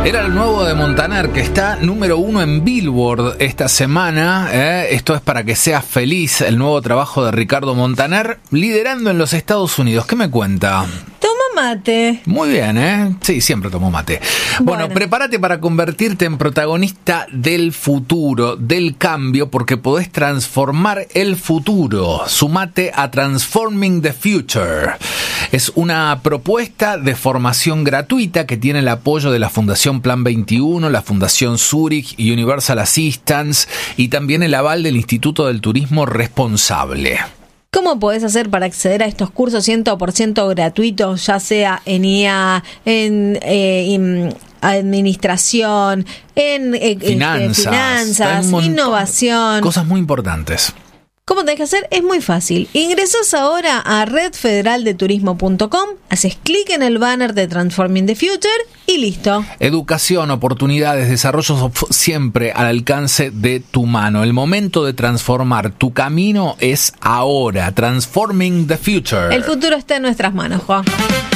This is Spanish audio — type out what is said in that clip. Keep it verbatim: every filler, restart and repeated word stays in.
Era el nuevo de Montaner, que está número uno en Billboard esta semana. ¿eh? Esto es Para que seas feliz, el nuevo trabajo de Ricardo Montaner, liderando en los Estados Unidos. ¿Qué me cuenta? Toma mate. Muy bien, ¿eh? Sí, siempre tomo mate. Bueno, bueno, prepárate para convertirte en protagonista del futuro, del cambio, porque podés transformar el futuro. Sumate a Transforming the Future. Es una propuesta de formación gratuita que tiene el apoyo de la Fundación Plan veintiuno, la Fundación Zurich y Universal Assistance, y también el aval del Instituto del Turismo Responsable. ¿Cómo podés hacer para acceder a estos cursos cien por ciento gratuitos, ya sea en I A, en, eh, en administración, en eh, finanzas, este, finanzas innovación? Cosas muy importantes. ¿Cómo tenés que hacer? Es muy fácil. Ingresás ahora a red federal de turismo punto com, haces clic en el banner de Transforming the Future y listo. Educación, oportunidades, desarrollo siempre al alcance de tu mano. El momento de transformar tu camino es ahora. Transforming the Future. El futuro está en nuestras manos, Juan.